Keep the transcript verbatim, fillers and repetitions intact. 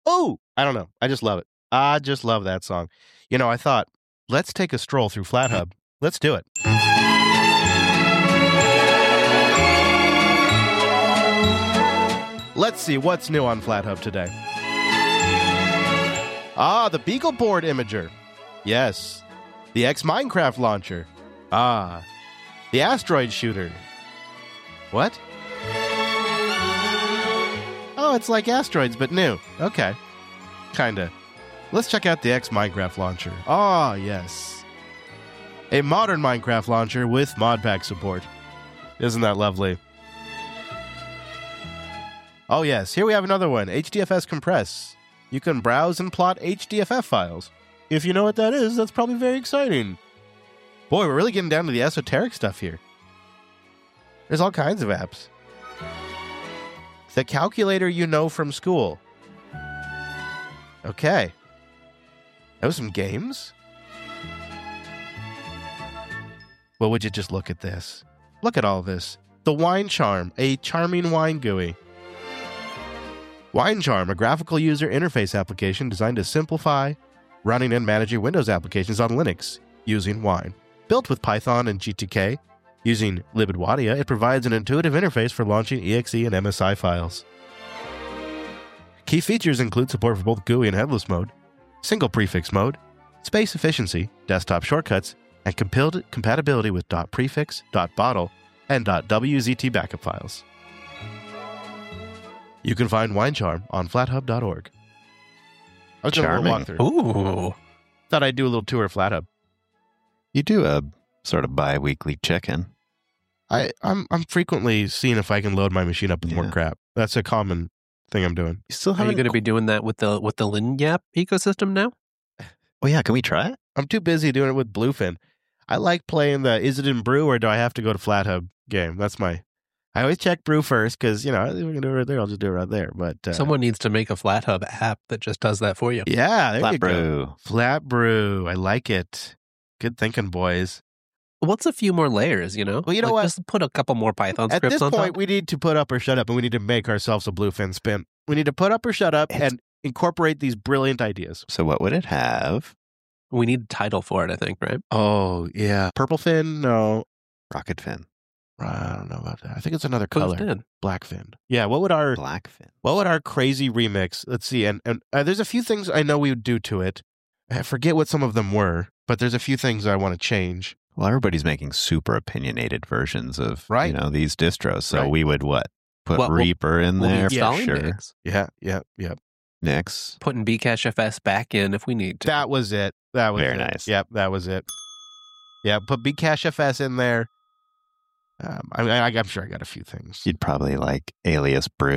Oh, I don't know. I just love it. I just love that song. You know, I thought, let's take a stroll through FlatHub. Let's do it. Let's see what's new on FlatHub today. Ah, the BeagleBoard Imager. Yes. The X Minecraft Launcher. Ah. The Asteroid Shooter. What? Oh, it's like asteroids, but new. Okay. Kinda. Let's check out the X Minecraft Launcher. Ah, yes. A modern Minecraft launcher with modpack support. Isn't that lovely? Oh, yes. Here we have another one. H D F S Compress. You can browse and plot H D F F files. If you know what that is, that's probably very exciting. Boy, we're really getting down to the esoteric stuff here. There's all kinds of apps. The calculator you know from school. Okay. That was some games? Well, would you just look at this? Look at all this. The Wine Charm, a charming wine G U I. Wine Charm, a graphical user interface application designed to simplify running and managing Windows applications on Linux using Wine. Built with Python and G T K, using libadwadia, it provides an intuitive interface for launching E X E and M S I files. Key features include support for both G U I and headless mode, single prefix mode, space efficiency, desktop shortcuts, and compil- compatibility with .prefix, .bottle, and .wzt backup files. You can find Wine Charm on flathub dot org. I was doing a little walkthrough. Ooh. Thought I'd do a little tour of FlatHub. You do a sort of bi-weekly check-in. I, I'm I'm frequently seeing if I can load my machine up with Yeah. more crap. That's a common thing I'm doing. You still Are haven't... you going to be doing that with the with the LinYap ecosystem now? Oh, yeah. Can we try it? I'm too busy doing it with Bluefin. I like playing the is it in Brew or do I have to go to FlatHub game? That's my... I always check Brew first because, you know, if we can do it right there, I'll just do it right there. But uh, Someone needs to make a FlatHub app that just does that for you. yeah, there Flat you go. brew. Flat Brew. I like it. Good thinking, boys. What's a few more layers, you know? Well, you know Like, what? Just put a couple more Python At scripts this on point, top. we need to put up or shut up, and we need to make ourselves a Bluefin spin. We need to put up or shut up It's- and incorporate these brilliant ideas. So what would it have? We need a title for it, I think, right? Oh, yeah. Purple fin? No. Rocket fin. I don't know about that. I think it's another Who's color. dead? Black fin. Yeah, what would our Black fin. what would our crazy remix? Let's see. And, and uh, there's a few things I know we would do to it. I forget what some of them were, but there's a few things I want to change. Well, everybody's making super opinionated versions of Right. you know these distros. So Right. we would what? Put Well, we'll- Reaper in We'll there be for installing sure. Nix. Yeah, yeah, yeah. Nix. Putting Bcache F S back in if we need to. That was it. That was Very it. nice. Yep, that was it. Yeah, put Bcache F S in there. Um, I, I, I'm sure I got a few things. You'd probably like Alias Brew